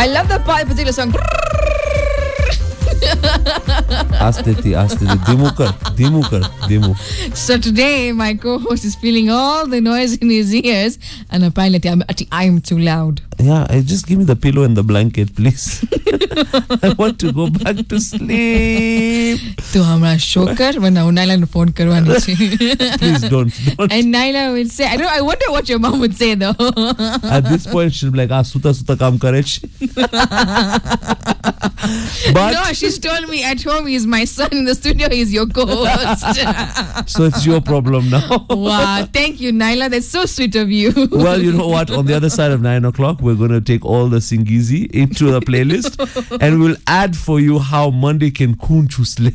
I love the particular song. Dimu. So today, my co-host is feeling all the noise in his ears, and apparently I'm too loud. Yeah, just give me the pillow and the blanket, please. I want to go back to sleep. तो हमारा shocker वरना Naila ने phone करवानी चाहिए. Please don't. And Naila will say, I wonder what your mom would say though. At this point, she'll be like, suta kaam kare. But no, she's told me at home he's my son, in the studio he's your co-host. So it's your problem now. Wow, thank you, Naila. That's so sweet of you. Well, you know what? On the other side of 9 o'clock, we're going to take all the Singizi into the playlist and we'll add for you how Monday can kunchusle.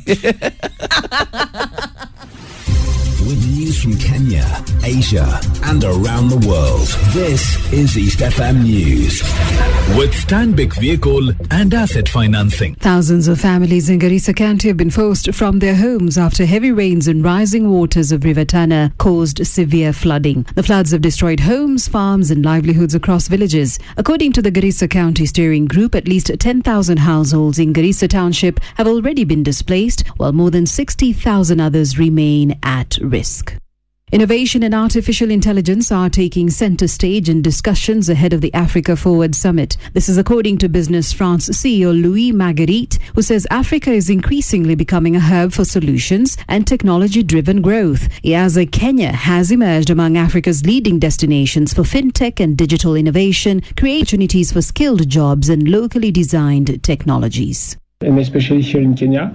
With news from Kenya, Asia, and around the world. This is East FM News. With Stanbic Vehicle and Asset Financing. Thousands of families in Garissa County have been forced from their homes after heavy rains and rising waters of River Tana caused severe flooding. The floods have destroyed homes, farms, and livelihoods across villages. According to the Garissa County Steering Group, at least 10,000 households in Garissa Township have already been displaced, while more than 60,000 others remain at risk. Innovation and artificial intelligence are taking center stage in discussions ahead of the Africa Forward Summit. This is according to Business France CEO Louis Marguerite, who says Africa is increasingly becoming a hub for solutions and technology-driven growth. EASA Kenya has emerged among Africa's leading destinations for fintech and digital innovation, creating opportunities for skilled jobs and locally designed technologies. And especially here in Kenya,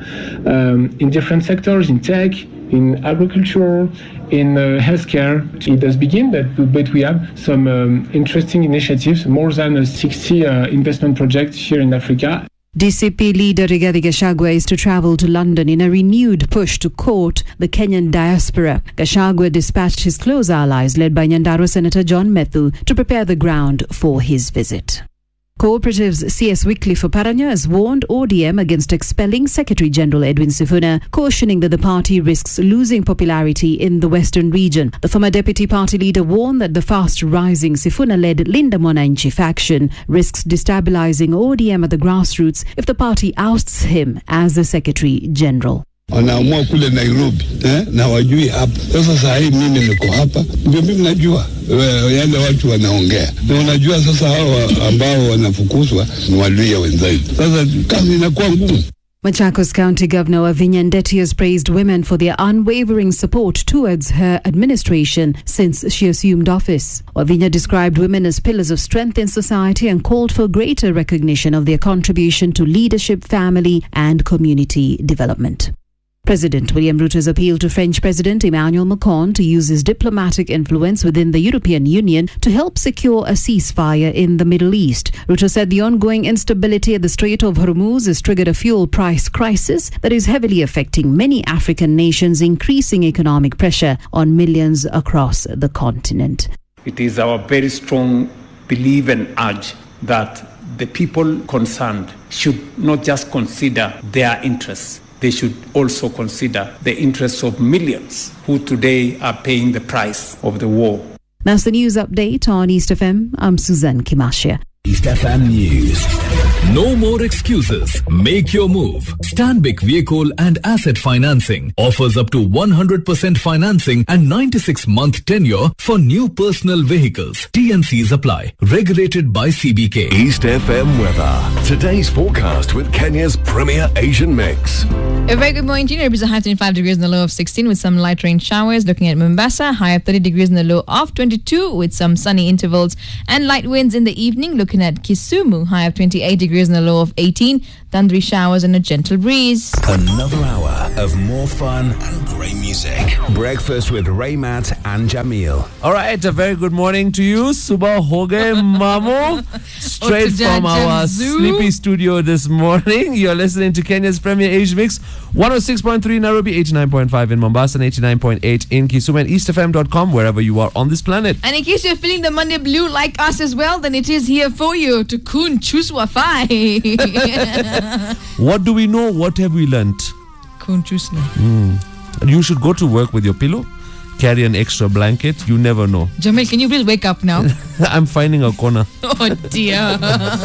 in different sectors, in tech, in agriculture, in healthcare. It does begin, but we have some interesting initiatives, more than 60 investment projects here in Africa. DCP leader Rigathi Gachagua is to travel to London in a renewed push to court the Kenyan diaspora. Gachagua dispatched his close allies, led by Nyandarua Senator John Methu, to prepare the ground for his visit. Cooperatives CS Wycliffe Oparanya has warned ODM against expelling Secretary General Edwin Sifuna, cautioning that the party risks losing popularity in the western region. The former deputy party leader warned that the fast-rising Sifuna-led Linda Mwananchi faction risks destabilizing ODM at the grassroots if the party ousts him as the Secretary General. Wanaamua kule Nairobi na wajui hapa. Sasa saa hii mimi niko hapa, ndio mimi najua yale watu wanaongea, na unajua sasa hao ambao wanafukuzwa ni waluya wenzao. Sasa kazi inakuwa ngumu. Machakos County Governor Wavinya Ndeti has praised women for their unwavering support towards her administration since she assumed office. Wavinya described women as pillars of strength in society and called for greater recognition of their contribution to leadership, family, and community development. President William Ruto's appeal to French President Emmanuel Macron to use his diplomatic influence within the European Union to help secure a ceasefire in the Middle East. Ruto said the ongoing instability at the Strait of Hormuz has triggered a fuel price crisis that is heavily affecting many African nations, increasing economic pressure on millions across the continent. It is our very strong belief and urge that the people concerned should not just consider their interests. They should also consider the interests of millions who today are paying the price of the war. That's the news update on East FM. I'm Suzanne Kimashia. East FM News. No more excuses. Make your move. Stanbic Vehicle and Asset Financing offers up to 100% financing and 96-month tenure for new personal vehicles. TNCs apply. Regulated by CBK. East FM weather. Today's forecast with Kenya's premier Asian mix. A very good morning to you. It is a high of 25 degrees and a low of 16 with some light rain showers. Looking at Mombasa, high of 30 degrees and a low of 22 with some sunny intervals and light winds in the evening. Looking at Kisumu, high of 28 degrees and a low of 18. Thundery showers and a gentle breeze. Another hour of more fun and great music. Breakfast with Raymat and Jamil. All right, a very good morning to you. Subah hoge Mamo. Straight from our sleepy studio this morning. You're listening to Kenya's premier Asian mix. 106.3 Nairobi, 89.5 in Mombasa, and 89.8 in Kisumu, and eastfm.com, wherever you are on this planet. And in case you're feeling the Monday blue like us as well, then it is here for you to Kun Chuswa Fai. What do we know? What have we learnt? Kun Chusna. You should go to work with your pillow. Carry an extra blanket. You never know. Jamil, can you please wake up now? I'm finding a corner. Oh dear.